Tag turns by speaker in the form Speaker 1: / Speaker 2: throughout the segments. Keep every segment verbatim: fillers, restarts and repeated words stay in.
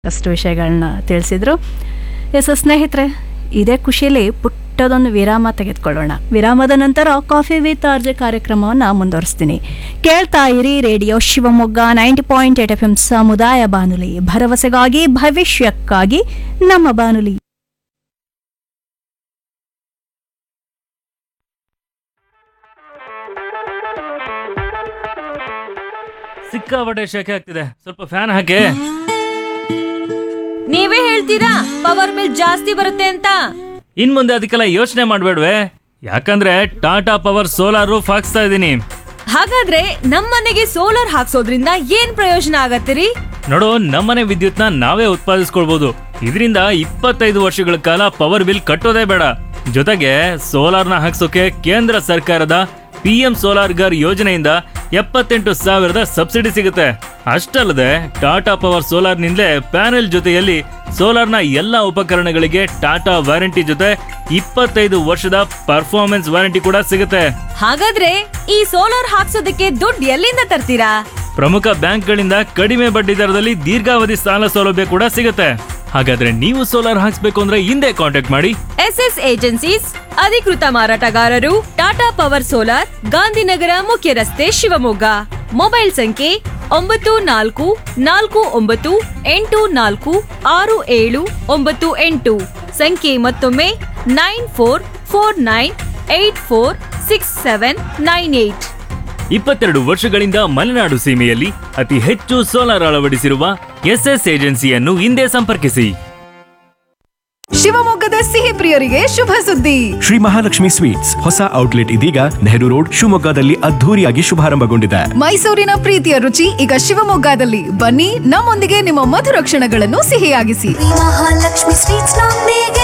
Speaker 1: ಅಷ್ಟು ವಿಷಯಗಳನ್ನ ತಿಳಿಸಿದ್ರು. ಎಸ್ ಸ್ನೇಹಿತರೆ, ಇದೇ ಖುಷಿಯಲ್ಲಿ ಪುಟ್ಟದೊಂದು ವಿರಾಮ ತೆಗೆದುಕೊಳ್ಳೋಣ. ವಿರಾಮದ ನಂತರ ಕಾಫಿ ವಿತ್ ಆರ್ಜೆ ಕಾರ್ಯಕ್ರಮವನ್ನು ಮುಂದುವರಿಸ್ತೀನಿ. ಕೇಳ್ತಾ ಇರಿ radio Shivamogga ninety point eight F M ಸಮುದಾಯ ಬಾನುಲಿ, ಭರವಸೆಗಾಗಿ ಭವಿಷ್ಯಕ್ಕಾಗಿ ನಮ್ಮ ಬಾನುಲಿ.
Speaker 2: ಸಿಕ್ಕಾಪಟ್ಟೆ ಶೆಕೆ ಆಗ್ತಿದೆ, ಸ್ವಲ್ಪ ಫ್ಯಾನ್ ಹಾಕಿ.
Speaker 3: ನೀವೇ ಹೇಳ್ತೀರಾ ಪವರ್ ಬಿಲ್ ಜಾಸ್ತಿ ಬರುತ್ತೆ ಅಂತ?
Speaker 2: ಇನ್ ಮುಂದೆ ಅದಕ್ಕೆಲ್ಲ ಯೋಚನೆ ಮಾಡ್ಬೇಡ್ವೆ, ಯಾಕಂದ್ರೆ ಟಾಟಾ ಪವರ್ ಸೋಲಾರ್ ರೂಫ್ ಹಾಕ್ಸ್ತಾ ಇದ್ದೀನಿ.
Speaker 3: ಹಾಗಾದ್ರೆ ನಮ್ಮನೆಗೆ ಸೋಲಾರ್ ಹಾಕ್ಸೋದ್ರಿಂದ ಏನ್ ಪ್ರಯೋಜನ ಆಗತ್ತಿರಿ?
Speaker 2: ನೋಡು, ನಮ್ಮನೆ ವಿದ್ಯುತ್ನ ನಾವೇ ಉತ್ಪಾದಿಸ್ಕೊಳ್ಬಹುದು. ಇದರಿಂದ ಇಪ್ಪತ್ತೈದು ವರ್ಷಗಳ ಕಾಲ ಪವರ್ ಬಿಲ್ ಕಟ್ಟೋದೇ ಬೇಡ. ಜೊತೆಗೆ ಸೋಲಾರ್ನ ಹಾಕ್ಸೋಕೆ ಕೇಂದ್ರ ಸರ್ಕಾರದ ಪಿ ಎಂ ಸೋಲಾರ್ ಗರ್ ಯೋಜನೆಯಿಂದ ಎಪ್ಪತ್ತೆಂಟು ಸಾವಿರದ ಸಬ್ಸಿಡಿ ಸಿಗುತ್ತೆ. ಅಷ್ಟಲ್ಲದೆ ಟಾಟಾ ಪವರ್ ಸೋಲಾರ್ ನಿಂದಲೇ ಪ್ಯಾನೆಲ್ ಜೊತೆಯಲ್ಲಿ ಸೋಲಾರ್ನ ಎಲ್ಲಾ ಉಪಕರಣಗಳಿಗೆ ಟಾಟಾ ವಾರಂಟಿ ಜೊತೆ ಇಪ್ಪತ್ತೈದು ವರ್ಷದ ಪರ್ಫಾರ್ಮೆನ್ಸ್ ವಾರಂಟಿ ಕೂಡ ಸಿಗುತ್ತೆ.
Speaker 3: ಹಾಗಾದ್ರೆ ಈ ಸೋಲಾರ್ ಹಾಕ್ಸೋದಕ್ಕೆ ದುಡ್ಡು ಎಲ್ಲಿಂದ ತರ್ತೀರಾ?
Speaker 2: ಪ್ರಮುಖ ಬ್ಯಾಂಕ್ಗಳಿಂದ ಕಡಿಮೆ ಬಡ್ಡಿ ದರದಲ್ಲಿ ದೀರ್ಘಾವಧಿ ಸಾಲ ಸೌಲಭ್ಯ ಕೂಡ ಸಿಗುತ್ತೆ. ಹಾಗಾದ್ರೆ ನೀವು ಸೋಲಾರ್ ಹಾಕ್ಸ್ಬೇಕು ಅಂದ್ರೆ ಹಿಂದೆ ಕಾಂಟ್ಯಾಕ್ಟ್ ಮಾಡಿ
Speaker 3: ಎಸ್ ಎಸ್ ಏಜೆನ್ಸೀಸ್, ಅಧಿಕೃತ ಮಾರಾಟಗಾರರು, ಟಾಟಾ ಪವರ್ ಸೋಲಾರ್, ಗಾಂಧಿನಗರ ಮುಖ್ಯ ರಸ್ತೆ, ಶಿವಮೊಗ್ಗ. ಮೊಬೈಲ್ ಸಂಖ್ಯೆ ಒಂಬತ್ತು ನಾಲ್ಕು ನಾಲ್ಕು ಒಂಬತ್ತು ಎಂಟು ನಾಲ್ಕು ಆರು ಏಳು ಒಂಬತ್ತು ಎಂಟು. ಸಂಖ್ಯೆ ಮತ್ತೊಮ್ಮೆ nine four four nine eight four six seven nine eight.
Speaker 2: ಇಪ್ಪತ್ತೆರಡು ವರ್ಷಗಳಿಂದ ಮಲೆನಾಡು ಸೀಮೆಯಲ್ಲಿ ಅತಿ ಹೆಚ್ಚು ಸೋಲಾರ್ ಅಳವಡಿಸಿರುವ ಎಸ್ ಎಸ್ ಏಜೆನ್ಸಿಯನ್ನು ಹಿಂದೆ ಸಂಪರ್ಕಿಸಿ.
Speaker 4: ಶಿವಮೊಗ್ಗದ ಸಿಹಿ ಪ್ರಿಯರಿಗೆ ಶುಭ ಸುದ್ದಿ.
Speaker 5: ಶ್ರೀ ಮಹಾಲಕ್ಷ್ಮಿ ಸ್ವೀಟ್ಸ್ ಹೊಸ ಔಟ್ಲೆಟ್ ಇದೀಗ ನೆಹರು ರೋಡ್ ಶಿವಮೊಗ್ಗದಲ್ಲಿ ಅದ್ಧೂರಿಯಾಗಿ ಶುಭಾರಂಭಗೊಂಡಿದೆ.
Speaker 4: ಮೈಸೂರಿನ ಪ್ರೀತಿಯ ರುಚಿ ಈಗ ಶಿವಮೊಗ್ಗದಲ್ಲಿ. ಬನ್ನಿ, ನಮ್ಮೊಂದಿಗೆ ನಿಮ್ಮ ಮಧುರ ಕ್ಷಣಗಳನ್ನು ಸಿಹಿಯಾಗಿಸಿ.
Speaker 6: ಮಹಾಲಕ್ಷ್ಮಿ ಸ್ವೀಟ್ಸ್ ನೊಂದಿಗೆ.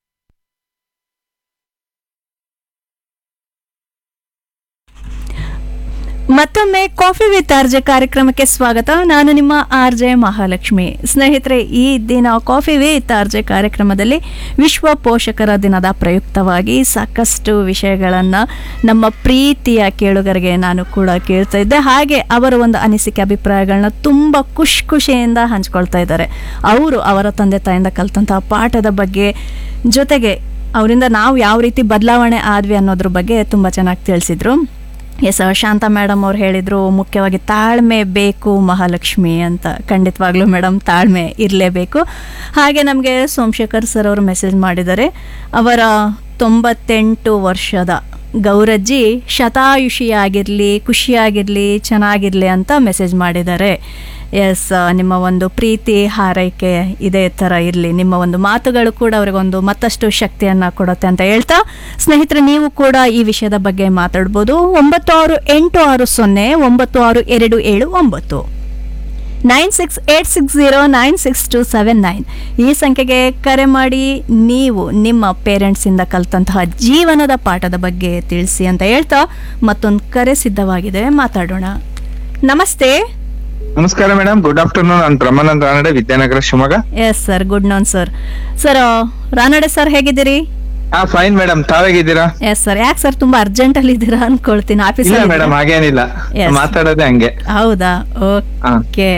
Speaker 1: ಮತ್ತೊಮ್ಮೆ ಕಾಫಿ ವಿತ್ ಆರ್ಜೆ ಕಾರ್ಯಕ್ರಮಕ್ಕೆ ಸ್ವಾಗತ. ನಾನು ನಿಮ್ಮ ಆರ್ಜೆ ಮಹಾಲಕ್ಷ್ಮಿ. ಸ್ನೇಹಿತರೆ, ಈ ದಿನ ಕಾಫಿ ವಿತ್ ಆರ್ಜೆ ಕಾರ್ಯಕ್ರಮದಲ್ಲಿ ವಿಶ್ವ ಪೋಷಕರ ದಿನದ ಪ್ರಯುಕ್ತವಾಗಿ ಸಾಕಷ್ಟು ವಿಷಯಗಳನ್ನು ನಮ್ಮ ಪ್ರೀತಿಯ ಕೇಳುಗರಿಗೆ ನಾನು ಕೂಡ ಕೇಳ್ತಾ ಇದ್ದೆ. ಹಾಗೆ ಅವರ ಒಂದು ಅನಿಸಿಕೆ ಅಭಿಪ್ರಾಯಗಳನ್ನ ತುಂಬ ಖುಷಿ ಖುಷಿಯಿಂದ ಹಂಚ್ಕೊಳ್ತಾ ಇದ್ದಾರೆ. ಅವರು ಅವರ ತಂದೆ ತಾಯಿಂದ ಕಲಿತಂತಹ ಪಾಠದ ಬಗ್ಗೆ, ಜೊತೆಗೆ ಅವರಿಂದ ನಾವು ಯಾವ ರೀತಿ ಬದಲಾವಣೆ ಆದ್ವಿ ಅನ್ನೋದ್ರ ಬಗ್ಗೆ ತುಂಬ ಚೆನ್ನಾಗಿ ತಿಳಿಸಿದ್ರು. ಎಸ್, ಶಾಂತ ಮೇಡಮ್ ಅವ್ರು ಹೇಳಿದರು, ಮುಖ್ಯವಾಗಿ ತಾಳ್ಮೆ ಬೇಕು ಮಹಾಲಕ್ಷ್ಮಿ ಅಂತ. ಖಂಡಿತವಾಗ್ಲೂ ಮೇಡಮ್, ತಾಳ್ಮೆ ಇರಲೇಬೇಕು. ಹಾಗೆ ನಮಗೆ ಸೋಮಶೇಖರ್ ಸರ್ ಅವರು ಮೆಸೇಜ್ ಮಾಡಿದ್ದಾರೆ, ಅವರ ತೊಂಬತ್ತೆಂಟು ವರ್ಷದ ಗೌರಜ್ಜಿ ಶತಾಯುಷಿಯಾಗಿರಲಿ, ಖುಷಿಯಾಗಿರಲಿ, ಚೆನ್ನಾಗಿರಲಿ ಅಂತ ಮೆಸೇಜ್ ಮಾಡಿದ್ದಾರೆ. ಎಸ್, ನಿಮ್ಮ ಒಂದು ಪ್ರೀತಿ ಹಾರೈಕೆ ಇದೇ ಥರ ಇರಲಿ. ನಿಮ್ಮ ಒಂದು ಮಾತುಗಳು ಕೂಡ ಅವರಿಗೊಂದು ಮತ್ತಷ್ಟು ಶಕ್ತಿಯನ್ನು ಕೊಡುತ್ತೆ ಅಂತ ಹೇಳ್ತಾ, ಸ್ನೇಹಿತರೆ, ನೀವು ಕೂಡ ಈ ವಿಷಯದ ಬಗ್ಗೆ ಮಾತಾಡ್ಬೋದು. ಒಂಬತ್ತು ಆರು ಎಂಟು ಆರು ಸೊನ್ನೆ ಒಂಬತ್ತು ಆರು ಎರಡು ಏಳು ಒಂಬತ್ತು nine six eight six zero nine six to seven nine ಈ ಸಂಖ್ಯೆಗೆ ಕರೆ ಮಾಡಿ ನೀವು ನಿಮ್ಮ ಪೇರೆಂಟ್ಸಿಂದ ಕಲಿತಂತಹ ಜೀವನದ ಪಾಠದ ಬಗ್ಗೆ ತಿಳಿಸಿ ಅಂತ ಹೇಳ್ತಾ, ಮತ್ತೊಂದು ಕರೆ ಸಿದ್ಧವಾಗಿದೆ, ಮಾತಾಡೋಣ. ನಮಸ್ತೆ.
Speaker 7: ನಮಸ್ಕಾರ ಮೇಡಮ್, ಗುಡ್ ಆಫ್ಟರ್ನೂನ್. ನಾನು ಬ್ರಹ್ಮಾನಂದ Ranade, Vidyanagar, Shivamogga.
Speaker 1: Yes sir, good noun sir. Sir Ranade sir, ಹೇಗಿದ್ದೀರಿ?
Speaker 7: ಹಾ, ಫೈನ್ ಮೇಡಮ್, ತಾವೇಗಿದ್ದೀರಾ?
Speaker 1: Yes sir. ಯಾಕೆ ಸರ್, ತುಂಬಾ ಅರ್ಜೆಂಟ್ ಅಲ್ಲಿ ಇದ್ದೀರಾ ಅನ್ಕೊಳ್ತೀನಿ. ಆಫೀಸ್
Speaker 7: ಮೇಡಮ್ ಹಾಗೇನಿಲ್ಲ, ಮಾತಾಡೋದೇ ಹಂಗೆ.
Speaker 1: ಹೌದಾ? ಓಕೆ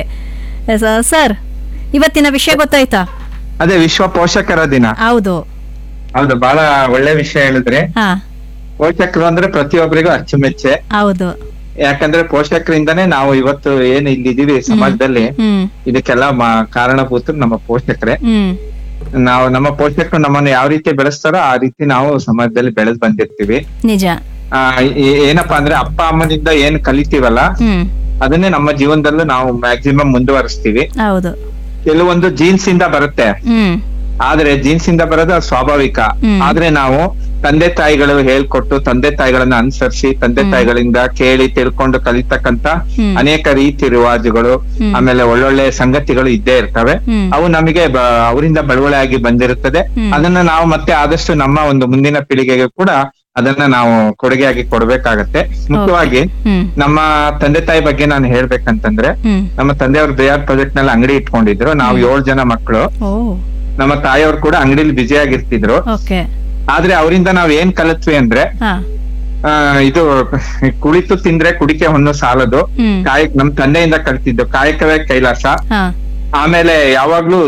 Speaker 1: ಸರ್, ಇವತ್ತಿನ ವಿಷಯ ಗೊತ್ತಾಯ್ತಾ?
Speaker 7: ಅದೇ ವಿಶ್ವ ಪೋಷಕರ ದಿನ.
Speaker 1: ಹೌದು
Speaker 7: ಹೌದು, ಬಹಳ ಒಳ್ಳೆ ವಿಷಯ ಹೇಳಿದ್ರಿ.
Speaker 1: ಹಾ,
Speaker 7: ಪೋಷಕರು ಅಂದ್ರೆ ಪ್ರತಿಯೊಬ್ಬರಿಗೂ ಅಚ್ಚುಮೆಚ್ಚೆ.
Speaker 1: ಹೌದು.
Speaker 7: ಯಾಕಂದ್ರೆ ಪೋಷಕರಿಂದಾನೇ ನಾವು ಇವತ್ತು ಏನ್ ಇಲ್ಲಿದೀವಿ ಸಮಾಜದಲ್ಲಿ,
Speaker 1: ಹ್ಮ್
Speaker 7: ಇದಕ್ಕೆಲ್ಲ ಕಾರಣಭೂತರು ನಮ್ಮ ಪೋಷಕರೇ.
Speaker 1: ಹ್ಮ್
Speaker 7: ನಾವು ನಮ್ಮ ಪೋಷಕರು ನಮ್ಮನ್ನು ಯಾವ ರೀತಿ ಬೆಳೆಸ್ತಾರೋ ಆ ರೀತಿ ನಾವು ಸಮಾಜದಲ್ಲಿ ಬೆಳೆದ್ ಬಂದಿರ್ತೀವಿ.
Speaker 1: ನಿಜ.
Speaker 7: ಆ ಏನಪ್ಪಾ ಅಂದ್ರೆ ಅಪ್ಪ ಅಮ್ಮನಿಂದ ಏನ್ ಕಲಿತೀವಲ್ಲ,
Speaker 1: ಹ್ಮ್
Speaker 7: ಅದನ್ನೇ ನಮ್ಮ ಜೀವನದಲ್ಲೂ ನಾವು ಮ್ಯಾಕ್ಸಿಮಮ್ ಮುಂದುವರಿಸ್ತೀವಿ.
Speaker 1: ಹೌದು.
Speaker 7: ಕೆಲವೊಂದು ಜೀನ್ಸ್ ಇಂದ ಬರುತ್ತೆ,
Speaker 1: ಹ್ಮ್
Speaker 7: ಆದ್ರೆ ಜೀನ್ಸ್ ಇಂದ ಬರೋದು ಅದು ಸ್ವಾಭಾವಿಕ. ಆದ್ರೆ ನಾವು ತಂದೆ ತಾಯಿಗಳು ಹೇಳ್ಕೊಟ್ಟು, ತಂದೆ ತಾಯಿಗಳನ್ನ ಅನುಸರಿಸಿ, ತಂದೆ ತಾಯಿಗಳಿಂದ ಕೇಳಿ ತಿಳ್ಕೊಂಡು ಕಲಿತಕ್ಕಂತ ಅನೇಕ ರೀತಿ ರಿವಾಜುಗಳು, ಆಮೇಲೆ ಒಳ್ಳೊಳ್ಳೆ ಸಂಗತಿಗಳು ಇದ್ದೇ ಇರ್ತವೆ. ಅವು ನಮಗೆ ಅವರಿಂದ ಬಳುವಳಿ ಆಗಿ ಬಂದಿರುತ್ತದೆ. ಅದನ್ನ ನಾವು ಮತ್ತೆ ಆದಷ್ಟು ನಮ್ಮ ಒಂದು ಮುಂದಿನ ಪೀಳಿಗೆಗೆ ಕೂಡ ಅದನ್ನ ನಾವು ಕೊಡುಗೆಯಾಗಿ ಕೊಡ್ಬೇಕಾಗತ್ತೆ. ಮುಖ್ಯವಾಗಿ ನಮ್ಮ ತಂದೆ ತಾಯಿ ಬಗ್ಗೆ ನಾನು ಹೇಳ್ಬೇಕಂತಂದ್ರೆ, ನಮ್ಮ ತಂದೆಯವರು ಬಿಆರ್ ಪ್ರಾಜೆಕ್ಟ್ ನಲ್ಲಿ ಅಂಗಡಿ ಇಟ್ಕೊಂಡಿದ್ರು. ನಾವು ಏಳು ಜನ ಮಕ್ಕಳು. ನಮ್ಮ ತಾಯಿಯವರು ಕೂಡ ಅಂಗಡಿಲಿ ಬ್ಯುಸಿ ಆಗಿರ್ತಿದ್ರು. ಆದ್ರೆ ಅವರಿಂದ ನಾವ್ ಏನ್ ಕಲಿತ್ವಿ ಅಂದ್ರೆ, ಆ ಇದು ಕುಳಿತು ತಿಂದ್ರೆ ಕುಡಿಕೆ ಹೊನ್ನು ಸಾಲದು, ಕಾಯಕ ನಮ್ ತಂದೆಯಿಂದ ಕಲ್ತಿದ್ದು ಕಾಯಕವೇ ಕೈಲಾಸ. ಆಮೇಲೆ ಯಾವಾಗ್ಲೂ